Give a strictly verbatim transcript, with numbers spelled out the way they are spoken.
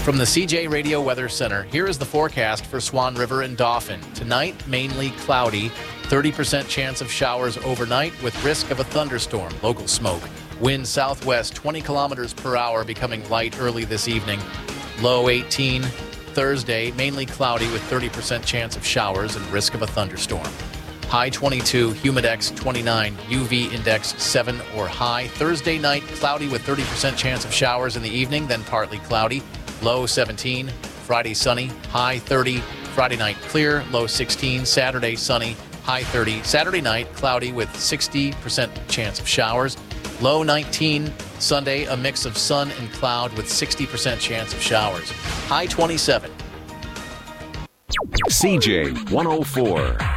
From the C J Radio Weather Center, here is the forecast for Swan River and Dauphin. Tonight, mainly cloudy, thirty percent chance of showers overnight with risk of a thunderstorm, local smoke. Wind southwest twenty kilometers per hour, becoming light early this evening. Low eighteen. Thursday, mainly cloudy with thirty percent chance of showers and risk of a thunderstorm. High twenty-two, humidex twenty-nine, U V index seven or high. Thursday night, cloudy with thirty percent chance of showers in the evening, then partly cloudy. Low seventeen. Friday sunny, high thirty. Friday night clear, low sixteen. Saturday sunny, high thirty. Saturday night cloudy with sixty percent chance of showers. Low nineteen. Sunday, a mix of sun and cloud with sixty percent chance of showers. High twenty-seven. C J one oh four.